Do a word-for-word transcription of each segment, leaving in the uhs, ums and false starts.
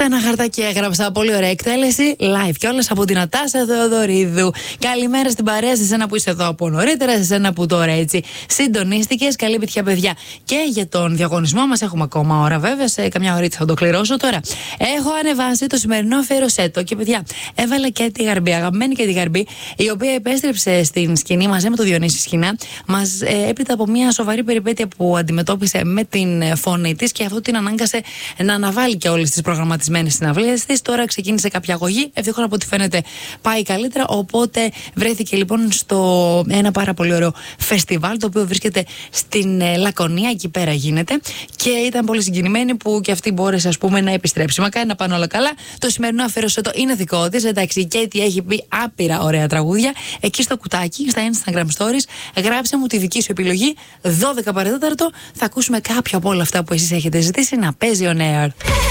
Σε ένα χαρτάκι έγραψα πολύ ωραία εκτέλεση. Live κιόλας από την Νατάσα Θεοδωρίδου. Καλημέρα στην παρέα, σε σένα που είσαι εδώ από νωρίτερα, σε σένα που τώρα έτσι συντονίστηκες. Καλή επιτυχία, παιδιά. Και για τον διαγωνισμό μας έχουμε ακόμα ώρα, βέβαια. Σε καμιά ωρίτσα θα το κληρώσω τώρα. Έχω ανεβάσει το σημερινό αφιερωσέτο και, παιδιά, έβαλα και τη Γαρμπή, αγαπημένη και τη Γαρμπή, η οποία επέστρεψε στην σκηνή μαζί με τον Διονύση Σχοινά. Μας ε, έπειτα από μια σοβαρή περιπέτεια που αντιμετώπισε με την φωνή της και αυτό την ανάγκασε να αναβάλει και όλες τις προγραμματισμένες συναυλίες της. Τώρα ξεκίνησε κάποια αγωγή. Ευτυχώς από ό,τι φαίνεται πάει καλύτερα. Οπότε βρέθηκε λοιπόν στο ένα πάρα πολύ ωραίο φεστιβάλ, το οποίο βρίσκεται στην ε, Λακωνία. Εκεί πέρα γίνεται. Και ήταν πολύ συγκινημένη που και αυτή μπόρεσε, ας πούμε, να επιστρέψει. Μακάρι να πάνε όλα καλά. Το σημερινό αφιερωσέτο είναι δικό της. Εντάξει, η Κέιτι έχει πει άπειρα ωραία τραγούδια. Εκεί στο κουτάκι, στα Instagram Stories, γράψε μου τη δική σου επιλογή. δώδεκα παρατέταρτο θα ακούσουμε κάποια από όλα αυτά που εσείς έχετε ζητήσει να παίζει on air.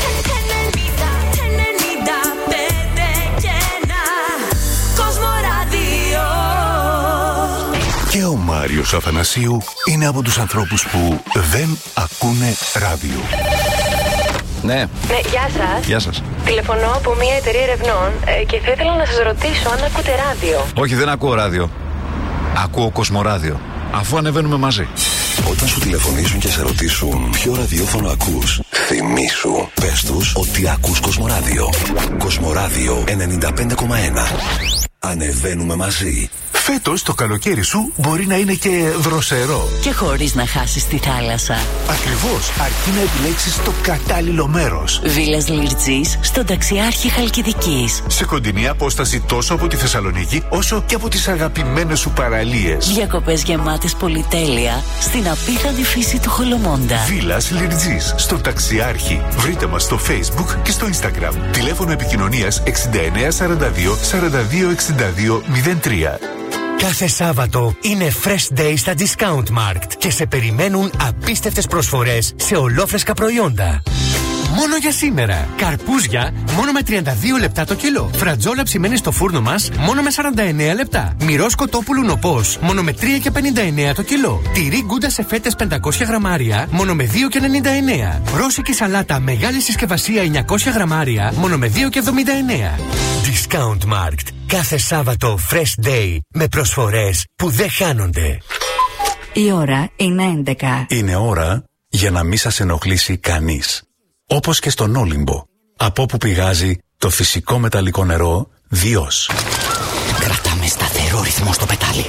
Και ο Μάριος Αθανασίου είναι από τους ανθρώπους που δεν ακούνε ράδιο. Ναι. Ναι, γεια σας. Γεια σας. Τηλεφωνώ από μια εταιρεία ερευνών ε, και θα ήθελα να σας ρωτήσω αν ακούτε ράδιο. Όχι, δεν ακούω ράδιο. Ακούω Κοσμοράδιο. Αφού ανεβαίνουμε μαζί. Όταν σου τηλεφωνήσουν και σε ρωτήσουν ποιο ραδιόφωνο ακούς, θυμήσου, πες τους ότι ακούς Κοσμοράδιο. Κοσμοράδιο ενενήντα πέντε κόμμα ένα. Ανεβαίνουμε μαζί. Φέτος το καλοκαίρι σου μπορεί να είναι και δροσερό. Και χωρίς να χάσεις τη θάλασσα. Ακριβώς, αρκεί να επιλέξεις το κατάλληλο μέρος. Βίλας Λιρτζής στον Ταξιάρχη Χαλκιδικής. Σε κοντινή απόσταση τόσο από τη Θεσσαλονίκη όσο και από τις αγαπημένες σου παραλίες. Διακοπές γεμάτες πολυτέλεια στην απίθανη φύση του Χολομόντα. Βίλας Λιρτζής στον Ταξιάρχη. Βρείτε μας στο Facebook και στο Instagram. Τηλέφωνο επικοινωνίας εξήντα εννέα σαράντα δύο σαράντα δύο εξήντα δύο μηδέν τρία. Κάθε Σάββατο είναι Fresh Day στα Discount Markt και σε περιμένουν απίστευτες προσφορές σε ολόφρεσκα προϊόντα. Μόνο για σήμερα. Καρπούζια μόνο με τριάντα δύο λεπτά το κιλό. Φρατζόλα ψημένη στο φούρνο μας μόνο με σαράντα εννέα λεπτά. Μυρός κοτόπουλου νοπός μόνο με τρία και πενήντα εννέα το κιλό. Τυρί γκούντα σε φέτες πεντακόσια γραμμάρια μόνο με δύο και ενενήντα εννέα. Ρώσικη σαλάτα μεγάλη συσκευασία εννιακόσια γραμμάρια μόνο με δύο και εβδομήντα εννέα. Discount Markt. Κάθε Σάββατο Fresh Day με προσφορές που δεν χάνονται. Η ώρα είναι έντεκα. Είναι ώρα για να μην σας ενοχλήσει κανείς. Όπως και στον Όλυμπο, από όπου πηγάζει το φυσικό μεταλλικό νερό Διός. Κρατάμε σταθερό ρυθμό στο πετάλι.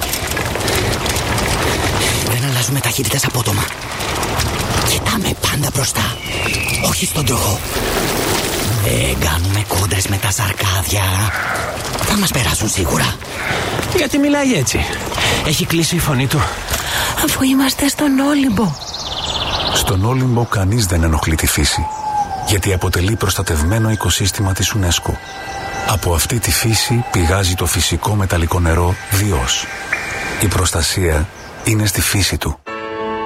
Δεν αλλάζουμε ταχύτητες απότομα. Κοιτάμε πάντα μπροστά, όχι στον τροχό. Δεν κάνουμε κόντρες με τα σαρκάδια. Θα μας περάσουν σίγουρα. Γιατί μιλάει έτσι? Έχει κλείσει η φωνή του. Αφού είμαστε στον Όλυμπο. Στον Όλυμπο κανείς δεν ενοχλεί τη φύση, γιατί αποτελεί προστατευμένο οικοσύστημα της UNESCO. Από αυτή τη φύση πηγάζει το φυσικό μεταλλικό νερό Διός. Η προστασία είναι στη φύση του.